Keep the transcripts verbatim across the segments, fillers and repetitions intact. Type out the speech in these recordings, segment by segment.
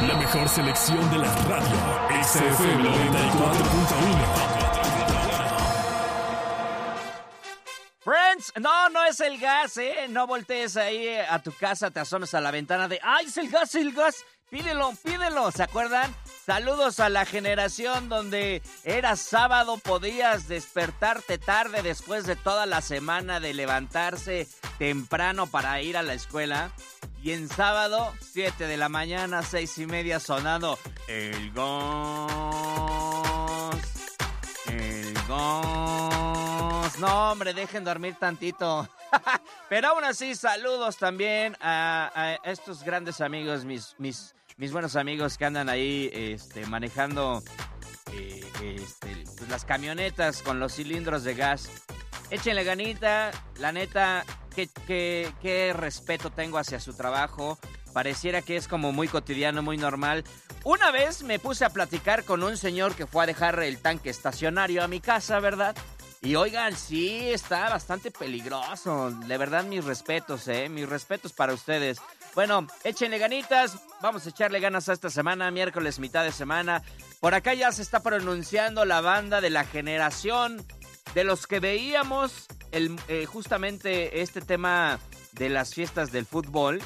La mejor selección de la radio. Exa F M noventa y cuatro punto uno. Friends, no, no es el gas, ¿eh? No voltees ahí a tu casa, te asomes a la ventana de ¡ay, es el gas, es el gas! Pídelo, pídelo, ¿se acuerdan? Saludos a la generación donde era sábado, podías despertarte tarde después de toda la semana de levantarse temprano para ir a la escuela. Y en sábado, siete de la mañana, seis y media, sonando el gas, el gas. No, hombre, dejen dormir tantito. Pero aún así, saludos también a, a estos grandes amigos, mis, mis, mis buenos amigos que andan ahí este, manejando eh, este, pues las camionetas con los cilindros de gas. Échenle ganita, la neta, qué, qué, qué respeto tengo hacia su trabajo. Pareciera que es como muy cotidiano, muy normal. Una vez me puse a platicar con un señor que fue a dejar el tanque estacionario a mi casa, ¿verdad? Y oigan, sí, está bastante peligroso. De verdad, mis respetos, ¿eh? Mis respetos para ustedes. Bueno, échenle ganitas. Vamos a echarle ganas a esta semana, miércoles, mitad de semana. Por acá ya se está pronunciando la banda de la generación de los que veíamos el, eh, justamente este tema de las fiestas del fútbol.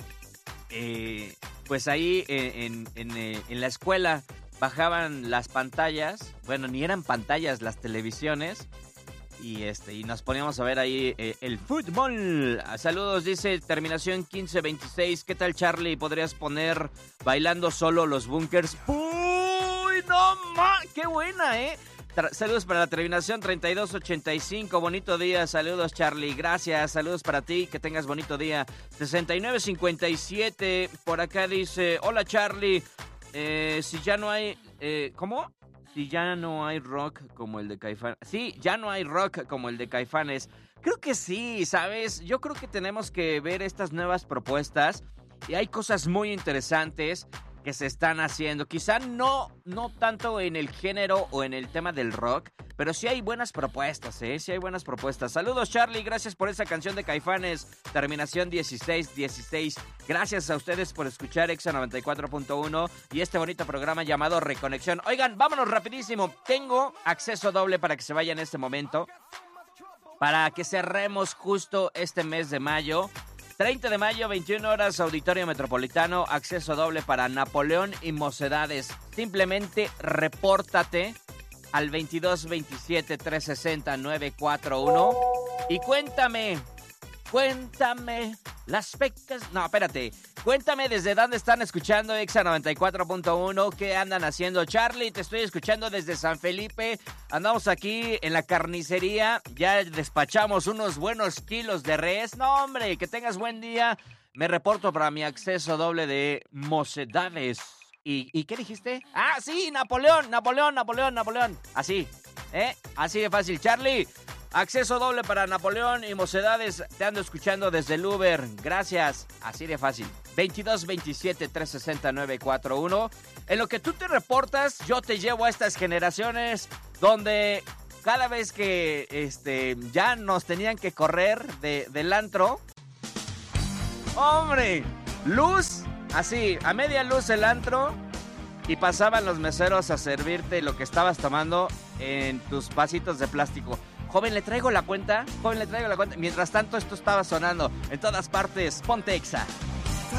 Eh, pues ahí eh, en, en, eh, en la escuela bajaban las pantallas, bueno, ni eran pantallas, las televisiones, y este y nos poníamos a ver ahí eh, el fútbol. Saludos, dice terminación quince veintiséis. ¿Qué tal, Charlie? ¿Podrías poner Bailando Solo los Bunkers? ¡Uy, no ma! ¡Qué buena, eh! Tra- saludos para la terminación treinta y dos ochenta y cinco. Bonito día. Saludos, Charlie. Gracias. Saludos para ti. Que tengas bonito día. sesenta y nueve cincuenta y siete. Por acá dice, hola, Charlie. Eh, si ya no hay... Eh, ¿Cómo? Si ya no hay rock como el de Caifanes. Sí, ya no hay rock como el de Caifanes. Creo que sí, ¿sabes? Yo creo que tenemos que ver estas nuevas propuestas. Y hay cosas muy interesantes que se están haciendo. Quizá no, no tanto en el género o en el tema del rock, pero sí hay buenas propuestas, ¿eh? Sí hay buenas propuestas. Saludos, Charlie. Gracias por esa canción de Caifanes. Terminación dieciséis dieciséis. Gracias a ustedes por escuchar Exa noventa y cuatro punto uno y este bonito programa llamado Reconexión. Oigan, vámonos rapidísimo. Tengo acceso doble para que se vaya en este momento, para que cerremos justo este mes de mayo. treinta de mayo, veintiuna horas, Auditorio Metropolitano, acceso doble para Napoleón y Mocedades. Simplemente repórtate al veintidós veintisiete trescientos sesenta novecientos cuarenta y uno y cuéntame, cuéntame las pecas... No, espérate, cuéntame desde dónde están escuchando Exa noventa y cuatro punto uno, qué andan haciendo. Charlie, te estoy escuchando desde San Felipe, andamos aquí en la carnicería, ya despachamos unos buenos kilos de res. No, hombre, que tengas buen día. Me reporto para mi acceso doble de Mocedades. ¿Y, ¿Y qué dijiste? Ah, sí, Napoleón, Napoleón, Napoleón, Napoleón. Así, ¿eh? Así de fácil, Charlie. Acceso doble para Napoleón y Mocedades. Te ando escuchando desde el Uber. Gracias. Así de fácil. veintidós veintisiete trescientos sesenta novecientos cuarenta y uno. En lo que tú te reportas, yo te llevo a estas generaciones donde cada vez que este, ya nos tenían que correr de, del antro. ¡Hombre! Luz, así, a media luz el antro. Y pasaban los meseros a servirte lo que estabas tomando en tus vasitos de plástico. Joven, ¿le traigo la cuenta? Joven, ¿le traigo la cuenta? Mientras tanto, esto estaba sonando en todas partes. Ponte Exa.